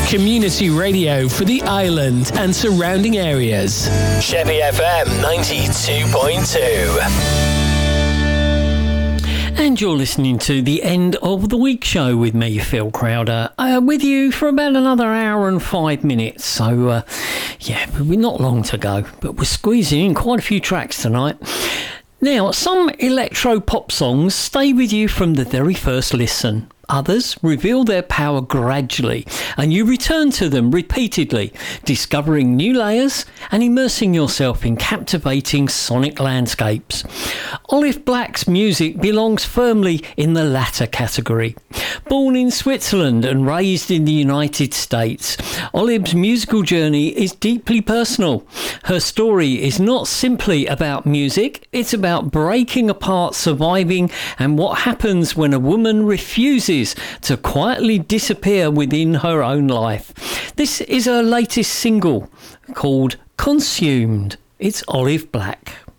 community radio for the island and surrounding areas. Chevy FM 92.2. And you're listening to the End of the Week show with me, Phil Crowder, with you for about another hour and 5 minutes. So, we're not long to go, but we're squeezing in quite a few tracks tonight. Now, some electro-pop songs stay with you from the very first listen. Others reveal their power gradually, and you return to them repeatedly, discovering new layers and immersing yourself in captivating sonic landscapes. Olive Black's music belongs firmly in the latter category. Born in Switzerland and raised in the United States, Olive's musical journey is deeply personal. Her story is not simply about music, it's about breaking apart, surviving, and what happens when a woman refuses to quietly disappear within her own life. This is her latest single called Consumed. It's Olive Black.